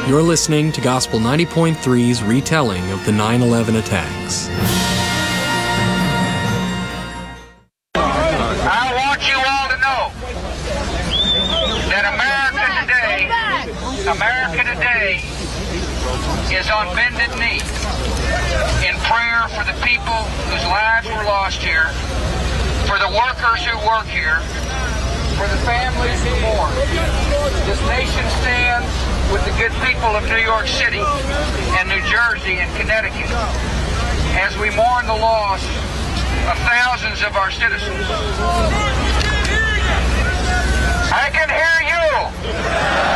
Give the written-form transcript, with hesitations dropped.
You're listening to Gospel 90.3's retelling of the 9/11 attacks. I want you all to know that America today is on bended knee in prayer for the people whose lives were lost here, for the workers who work here, for the families who mourn. This nation stands with the good people of New York City and New Jersey and Connecticut as we mourn the loss of thousands of our citizens. I can hear you.